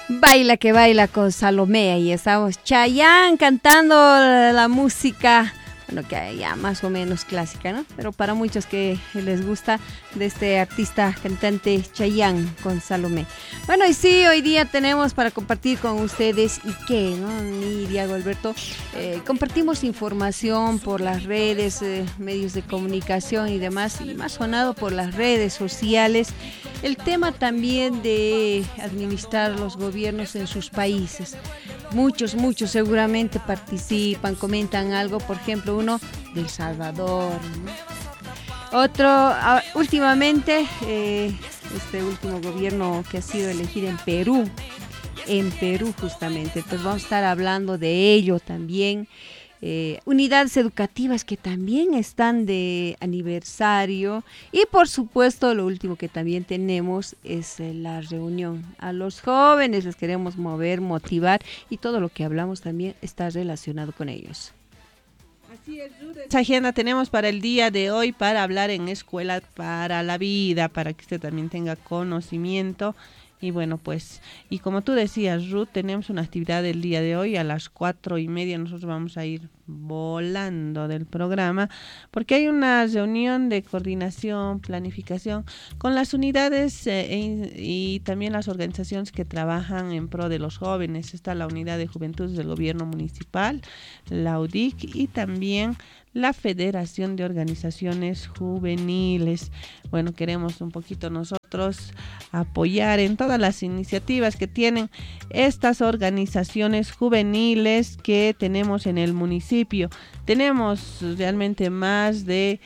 Baila que baila con Salomé, y estamos Chayanne cantando la música, bueno, que ya más o menos clásica, ¿no? Pero para muchos que les gusta de este artista cantante Chayanne con Salomé. Bueno, y sí, hoy día tenemos para compartir con ustedes y qué, ¿no? Ni Diego Alberto, compartimos información por las redes, medios de comunicación y demás, y más sonado por las redes sociales, el tema también de administrar los gobiernos en sus países. Muchos seguramente participan, comentan algo, por ejemplo, uno de El Salvador, ¿no? Otro, últimamente, este último gobierno que ha sido elegido en Perú justamente, pues vamos a estar hablando de ello también. Unidades educativas que también están de aniversario, y por supuesto lo último que también tenemos es la reunión. A los jóvenes les queremos mover, motivar, y todo lo que hablamos también está relacionado con ellos. Así es, Ruth. Esa agenda tenemos para el día de hoy para hablar en Escuela para la Vida, para que usted también tenga conocimiento. Y bueno, pues, y como tú decías, Ruth, tenemos una actividad del día de hoy a las 4:30. Nosotros vamos a ir volando del programa porque hay una reunión de coordinación, planificación con las unidades y también las organizaciones que trabajan en pro de los jóvenes. Está la Unidad de Juventudes del Gobierno Municipal, la UDIC, y también la Federación de Organizaciones Juveniles. Bueno, queremos un poquito nosotros apoyar en todas las iniciativas que tienen estas organizaciones juveniles que tenemos en el municipio. Tenemos realmente más de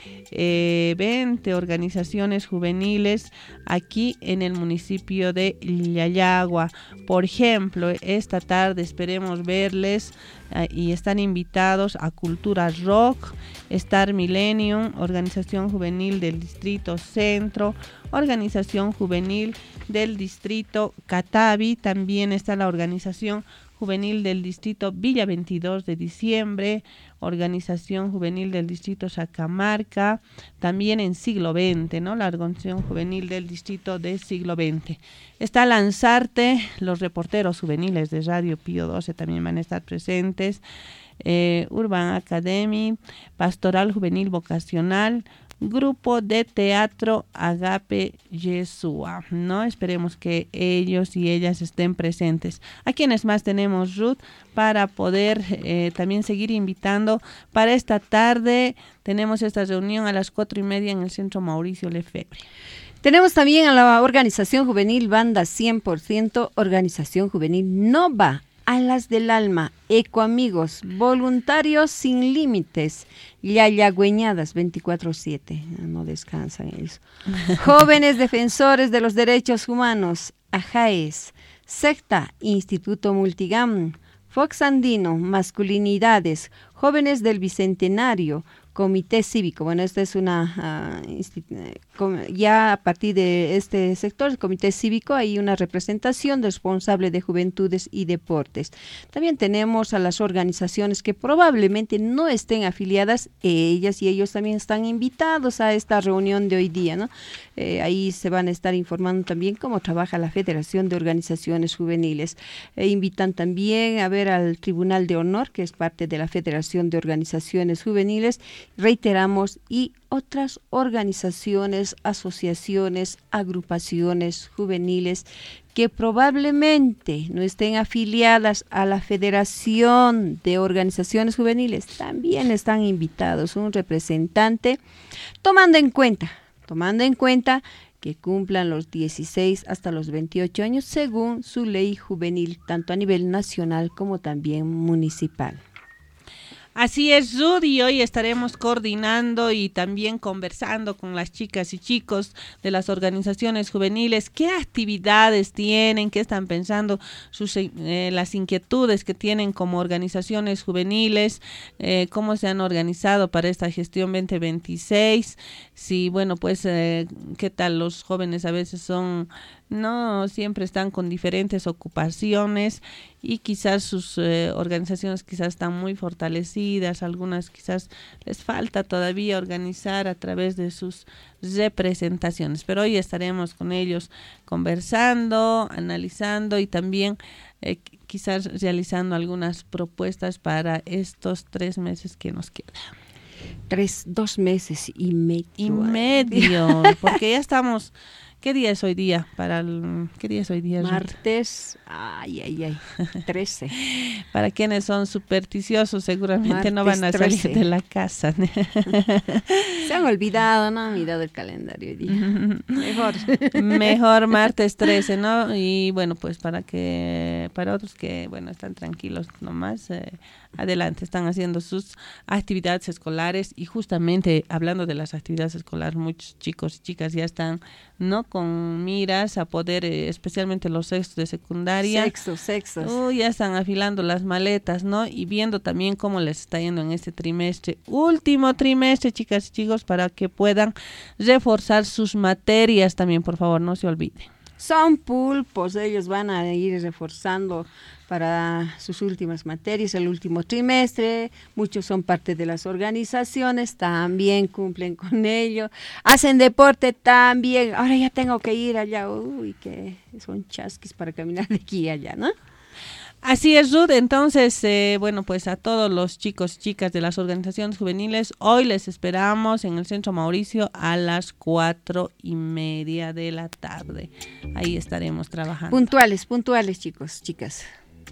20 organizaciones juveniles aquí en el municipio de Llayagua. Por ejemplo, esta tarde esperemos verles y están invitados a Cultura Rock, Star Millennium, Organización Juvenil del Distrito Centro, Organización Juvenil del Distrito Catavi, también está la Organización Juvenil del Distrito Villa 22 de Diciembre, Organización Juvenil del Distrito Sacamarca, también en Siglo XX, ¿no? La Organización Juvenil del Distrito de Siglo XX. Está Lanzarte, los reporteros juveniles de Radio Pío 12 también van a estar presentes, Urban Academy, Pastoral Juvenil Vocacional, Grupo de Teatro Agape Yeshua, ¿no? Esperemos que ellos y ellas estén presentes. ¿A quienes más tenemos, Ruth, para poder también seguir invitando? Para esta tarde tenemos esta reunión a las 4:30 en el Centro Mauricio Lefebvre. Tenemos también a la Organización Juvenil Banda 100%, Organización Juvenil Nova, Alas del Alma, Ecoamigos, Voluntarios Sin Límites, Yayagüeñadas 24/7, no descansan ellos. Jóvenes Defensores de los Derechos Humanos, AJAES, Secta, Instituto Multigam, Fox Andino, Masculinidades, Jóvenes del Bicentenario, Comité Cívico. Bueno, esta es una, ya a partir de este sector, el Comité Cívico, hay una representación responsable de Juventudes y Deportes. También tenemos a las organizaciones que probablemente no estén afiliadas, ellas y ellos también están invitados a esta reunión de hoy día, ¿no? Ahí se van a estar informando también cómo trabaja la Federación de Organizaciones Juveniles. Invitan también a ver al Tribunal de Honor, que es parte de la Federación de Organizaciones Juveniles, reiteramos, y otras organizaciones, asociaciones, agrupaciones juveniles que probablemente no estén afiliadas a la Federación de Organizaciones Juveniles, también están invitados, un representante, tomando en cuenta que cumplan los 16 hasta los 28 años según su ley juvenil, tanto a nivel nacional como también municipal. Así es, Ruth, y hoy estaremos coordinando y también conversando con las chicas y chicos de las organizaciones juveniles, qué actividades tienen, qué están pensando, las inquietudes que tienen como organizaciones juveniles, cómo se han organizado para esta gestión 2026, si, bueno, pues, qué tal los jóvenes a veces son no siempre están con diferentes ocupaciones y quizás sus organizaciones quizás están muy fortalecidas, algunas quizás les falta todavía organizar a través de sus representaciones, pero hoy estaremos con ellos conversando, analizando y también quizás realizando algunas propuestas para estos 3 meses que nos quedan. 2 meses y medio. Y medio, porque ya estamos. ¿Qué día es hoy día? ¿Qué día es hoy día? Martes, 13. Para quienes son supersticiosos, seguramente Martes no van a salir 13. de la casa. Se han olvidado, ¿no? Han mirado el calendario hoy día. Mejor martes 13, ¿no? Y bueno, pues para otros que, bueno, están tranquilos nomás, adelante, están haciendo sus actividades escolares y justamente hablando de las actividades escolares, muchos chicos y chicas ya están, ¿no? Con miras a poder, especialmente los sextos de secundaria. Sextos. Ya están afilando las maletas, ¿no? Y viendo también cómo les está yendo en este trimestre, último trimestre, chicas y chicos, para que puedan reforzar sus materias también, por favor, no se olviden. Son pulpos, ellos van a ir reforzando para sus últimas materias, el último trimestre, muchos son parte de las organizaciones, también cumplen con ello, hacen deporte también, ahora ya tengo que ir allá, que son chasquis para caminar de aquí a allá, ¿no? Así es, Ruth. Entonces, bueno, pues a todos los chicos y chicas de las organizaciones juveniles, hoy les esperamos en el Centro Mauricio a las 4:30 de la tarde. Ahí estaremos trabajando. Puntuales, chicos, chicas.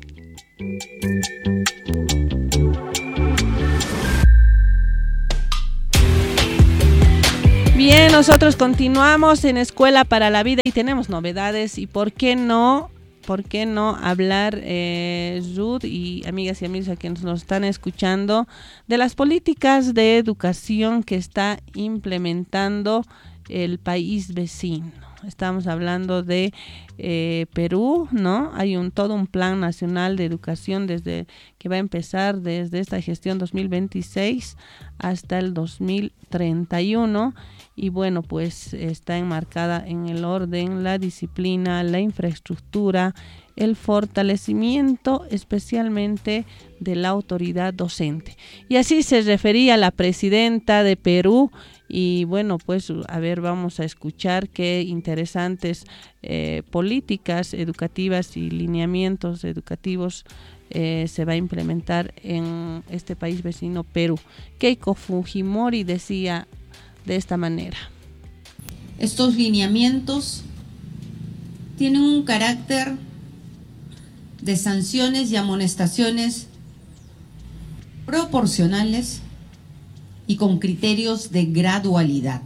Bien, nosotros continuamos en Escuela para la Vida y tenemos novedades y ¿por qué no hablar, Ruth y amigas y amigos a quienes nos están escuchando, de las políticas de educación que está implementando el país vecino? Estamos hablando de Perú, ¿no? Hay todo un plan nacional de educación que va a empezar desde esta gestión 2026 hasta el 2031 y bueno, pues está enmarcada en el orden, la disciplina, la infraestructura, el fortalecimiento especialmente de la autoridad docente. Y así se refería la presidenta de Perú. Y bueno, pues a ver, vamos a escuchar qué interesantes políticas educativas y lineamientos educativos se va a implementar en este país vecino Perú. Keiko Fujimori decía de esta manera: estos lineamientos tienen un carácter de sanciones y amonestaciones proporcionales y con criterios de gradualidad.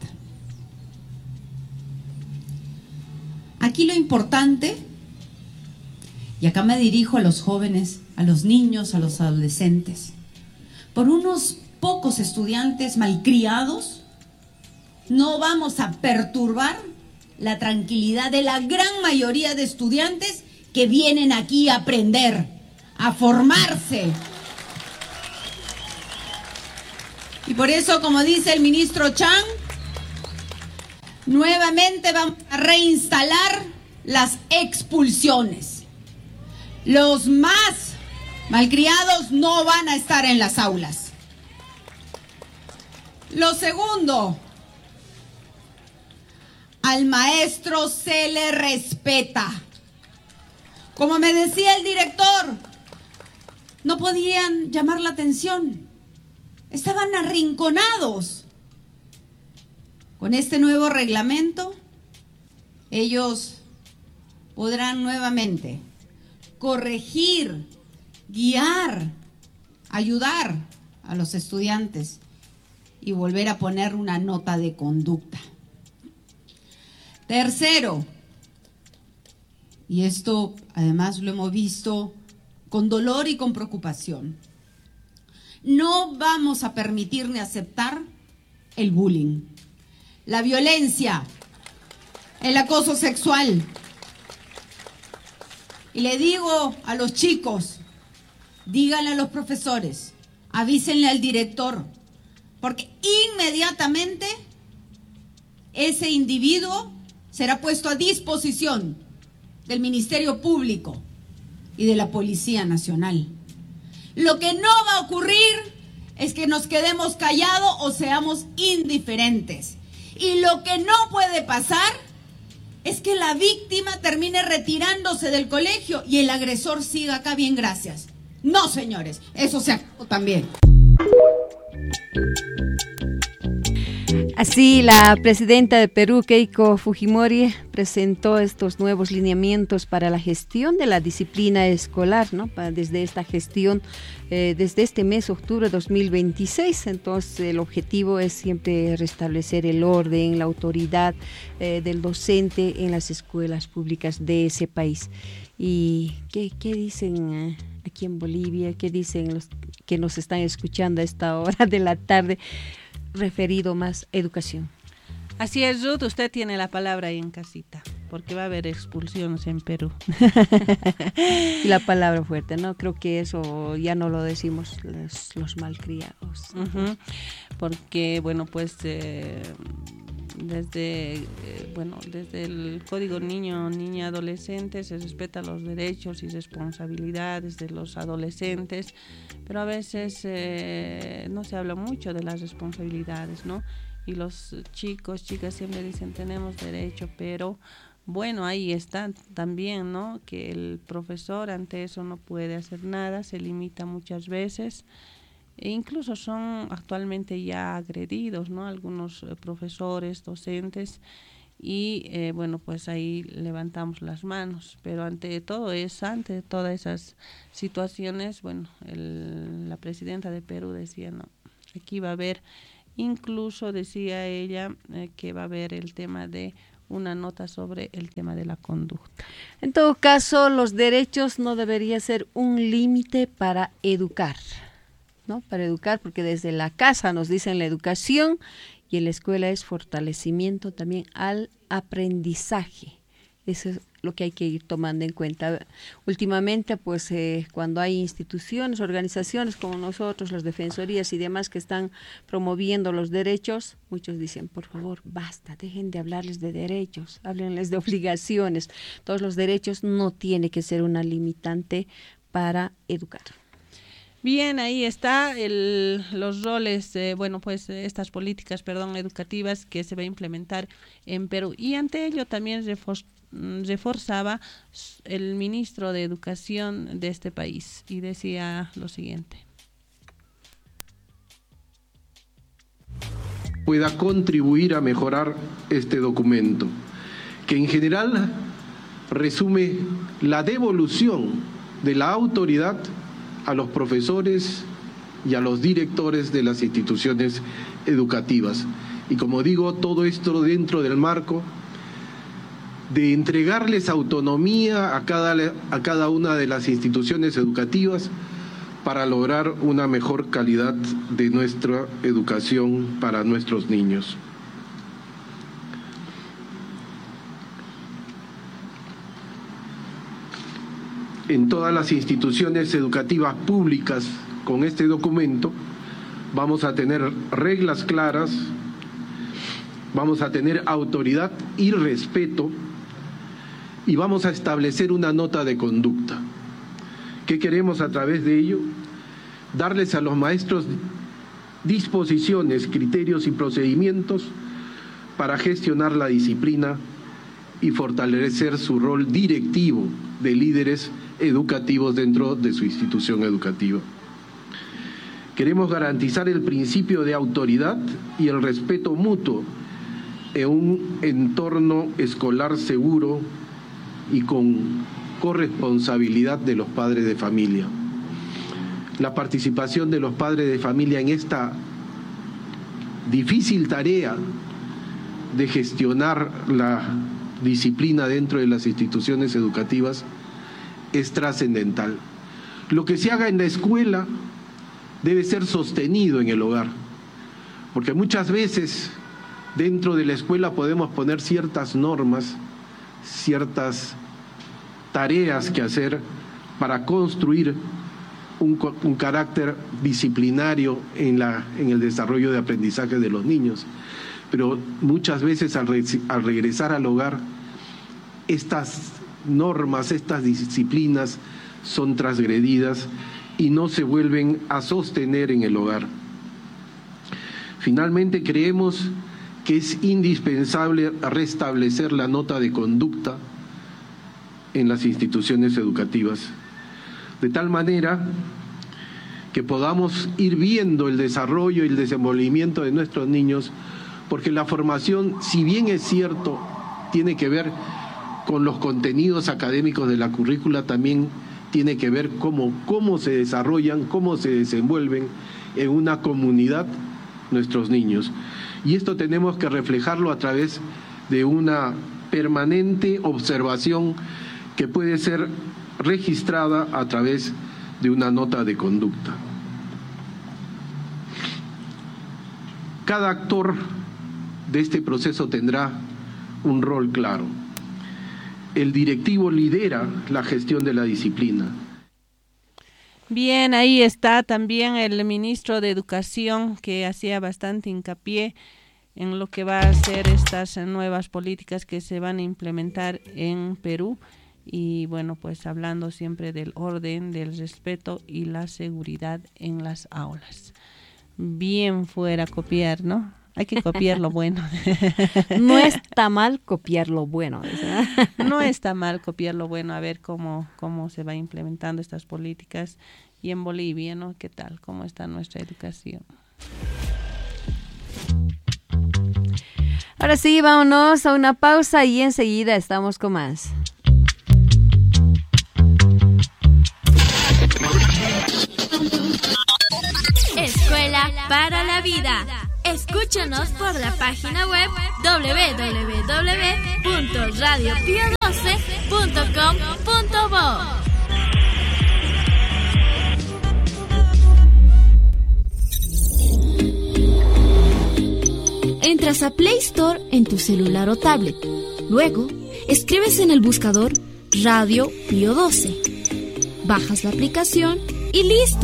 Aquí lo importante, y acá me dirijo a los jóvenes, a los niños, a los adolescentes, por unos pocos estudiantes malcriados, no vamos a perturbar la tranquilidad de la gran mayoría de estudiantes que vienen aquí a aprender, a formarse. Y por eso, como dice el ministro Chang, nuevamente vamos a reinstalar las expulsiones. Los más malcriados no van a estar en las aulas. Lo segundo, al maestro se le respeta. Como me decía el director, no podían llamar la atención. Estaban arrinconados. Con este nuevo reglamento, ellos podrán nuevamente corregir, guiar, ayudar a los estudiantes y volver a poner una nota de conducta. Tercero, y esto además lo hemos visto con dolor y con preocupación, no vamos a permitir ni aceptar el bullying, la violencia, el acoso sexual. Y le digo a los chicos, díganle a los profesores, avísenle al director, porque inmediatamente ese individuo será puesto a disposición del Ministerio Público y de la Policía Nacional. Lo que no va a ocurrir es que nos quedemos callados o seamos indiferentes. Y lo que no puede pasar es que la víctima termine retirándose del colegio y el agresor siga acá, bien, gracias. No, señores, eso se acabó también. Así, la presidenta de Perú, Keiko Fujimori, presentó estos nuevos lineamientos para la gestión de la disciplina escolar, ¿no? Desde esta gestión, desde este mes, octubre de 2026. Entonces, el objetivo es siempre restablecer el orden, la autoridad del docente en las escuelas públicas de ese país. ¿Y qué dicen aquí en Bolivia? ¿Qué dicen los que nos están escuchando a esta hora de la tarde? Referido más a educación. Así es, Ruth, usted tiene la palabra ahí en casita, porque va a haber expulsiones en Perú. Y la palabra fuerte, ¿no? Creo que eso ya no lo decimos los malcriados. Uh-huh. Porque, bueno, pues desde el Código Niña Adolescente se respetan los derechos y responsabilidades de los adolescentes, pero a veces no se habla mucho de las responsabilidades, ¿no? Y los chicas siempre dicen tenemos derecho, pero bueno, ahí está también, ¿no? Que el profesor ante eso no puede hacer nada, se limita muchas veces. E incluso son actualmente ya agredidos, ¿no? Algunos profesores, docentes, y bueno, pues ahí levantamos las manos. Pero ante todas esas situaciones, bueno, la presidenta de Perú decía, no, aquí va a haber, incluso decía ella que va a haber el tema de una nota sobre el tema de la conducta. En todo caso, los derechos no debería ser un límite para educar, ¿no? Para educar, porque desde la casa nos dicen la educación y en la escuela es fortalecimiento también al aprendizaje. Eso es lo que hay que ir tomando en cuenta. Últimamente, pues cuando hay instituciones, organizaciones como nosotros, las defensorías y demás que están promoviendo los derechos, muchos dicen, por favor, basta, dejen de hablarles de derechos, háblenles de obligaciones. Todos los derechos no tiene que ser una limitante para educar. Bien, ahí está los roles, estas políticas, educativas que se va a implementar en Perú. Y ante ello también reforzaba el ministro de Educación de este país y decía lo siguiente. Pueda contribuir a mejorar este documento, que en general resume la devolución de la autoridad a los profesores y a los directores de las instituciones educativas. Y como digo, todo esto dentro del marco de entregarles autonomía a cada una de las instituciones educativas para lograr una mejor calidad de nuestra educación para nuestros niños. En todas las instituciones educativas públicas, con este documento, vamos a tener reglas claras, vamos a tener autoridad y respeto, y vamos a establecer una nota de conducta. ¿Qué queremos a través de ello? Darles a los maestros disposiciones, criterios y procedimientos para gestionar la disciplina y fortalecer su rol directivo de líderes educativos dentro de su institución educativa. Queremos garantizar el principio de autoridad y el respeto mutuo en un entorno escolar seguro y con corresponsabilidad de los padres de familia. La participación de los padres de familia en esta difícil tarea de gestionar la disciplina dentro de las instituciones educativas es trascendental. Lo que se haga en la escuela debe ser sostenido en el hogar, porque muchas veces dentro de la escuela podemos poner ciertas normas, ciertas tareas que hacer para construir un carácter disciplinario en el desarrollo de aprendizaje de los niños. pero muchas veces al regresar al hogar, estas normas, estas disciplinas son transgredidas y no se vuelven a sostener en el hogar. Finalmente, creemos que es indispensable restablecer la nota de conducta en las instituciones educativas, de tal manera que podamos ir viendo el desarrollo y el desenvolvimiento de nuestros niños, porque la formación, si bien es cierto, tiene que ver con los contenidos académicos de la currícula, también tiene que ver cómo se desarrollan, cómo se desenvuelven en una comunidad nuestros niños. Y esto tenemos que reflejarlo a través de una permanente observación que puede ser registrada a través de una nota de conducta. Cada actor de este proceso tendrá un rol claro. El directivo lidera la gestión de la disciplina. Bien, ahí está también el ministro de Educación, que hacía bastante hincapié en lo que va a ser estas nuevas políticas que se van a implementar en Perú. Y bueno, pues hablando siempre del orden, del respeto y la seguridad en las aulas. Bien fuera copiar, ¿no? Hay que copiar lo bueno. No está mal copiar lo bueno. No está mal copiar lo bueno. A ver cómo se va implementando estas políticas. Y en Bolivia, ¿no? ¿Qué tal? ¿Cómo está nuestra educación? Ahora sí, vámonos a una pausa y enseguida estamos con más. Escuela para la vida. Escúchanos por la página web www.radiopio12.com.bo. Entras a Play Store en tu celular o tablet. Luego, escribes en el buscador Radio Pío 12. Bajas la aplicación y listo.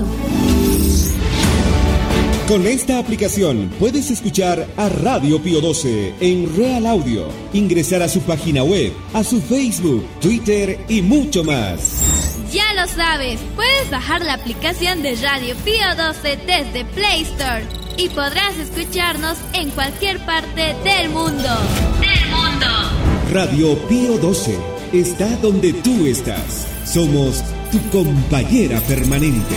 Con esta aplicación puedes escuchar a Radio Pío 12 en Real Audio, ingresar a su página web, a su Facebook, Twitter y mucho más. Ya lo sabes, puedes bajar la aplicación de Radio Pío 12 desde Play Store y podrás escucharnos en cualquier parte del mundo. Radio Pío 12 está donde tú estás. Somos tu compañera permanente.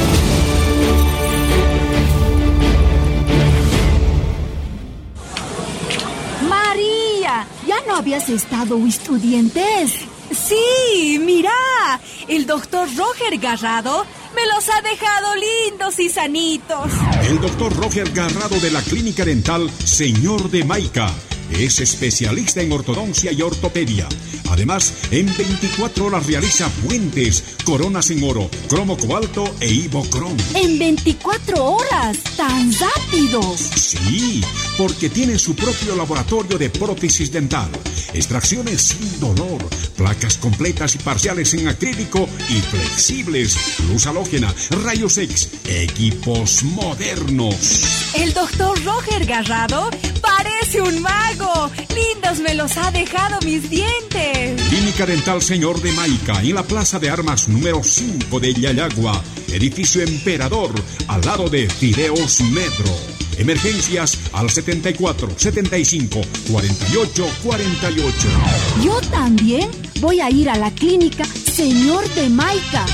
¿Ya no habías estado estudiantes? Sí, mira, el doctor Roger Garrado me los ha dejado lindos y sanitos. El doctor Roger Garrado de la Clínica Dental Señor de Maica es especialista en ortodoncia y ortopedia. Además, en 24 horas realiza puentes, coronas en oro, cromo cobalto e ibocrom. ¿En 24 horas? ¿Tan rápido? Sí, porque tiene su propio laboratorio de prótesis dental, extracciones sin dolor, placas completas y parciales en acrílico y flexibles, luz halógena, rayos X, equipos modernos. El doctor Roger Garrado parece un mago. Lindos me los ha dejado mis dientes. Clínica Dental Señor de Maica, en la Plaza de Armas número 5 de Yayagua, edificio Emperador, al lado de Fideos Metro. Emergencias al 74 75 48 48. Yo también voy a ir a la clínica Señor de Maica.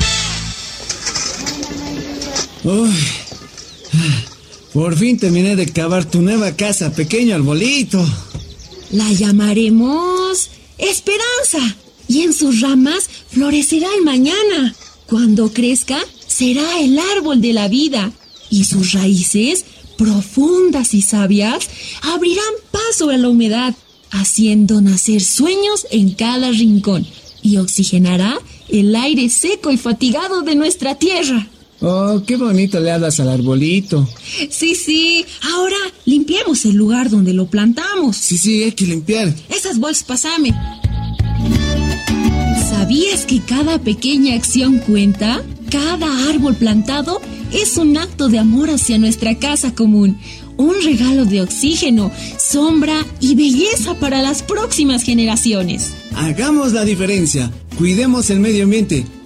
Uy, por fin terminé de cavar tu nueva casa, pequeño arbolito. La llamaremos Esperanza, y en sus ramas florecerá el mañana. Cuando crezca, será el árbol de la vida, y sus raíces, profundas y sabias, abrirán paso a la humedad, haciendo nacer sueños en cada rincón, y oxigenará el aire seco y fatigado de nuestra tierra. Oh, qué bonito le hablas al arbolito. Sí, ahora limpiemos el lugar donde lo plantamos. Sí, hay que limpiar. Esas bolsas, pásame. ¿Sabías que cada pequeña acción cuenta? Cada árbol plantado es un acto de amor hacia nuestra casa común, un regalo de oxígeno, sombra y belleza para las próximas generaciones. Hagamos la diferencia. Cuidemos el medio ambiente.